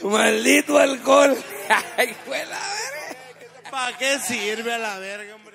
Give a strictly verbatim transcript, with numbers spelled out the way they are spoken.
Maldito alcohol. Ay, fue la verga. ¿Para qué sirve a la verga, hombre?